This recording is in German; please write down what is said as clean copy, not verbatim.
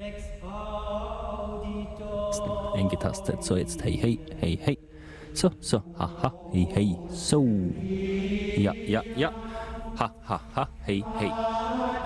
Eingetastet. So, jetzt hey, hey, hey, hey. So, so, haha, hey, hey, so. Ja, ja, ja. Ha, ha, ha, hey, hey.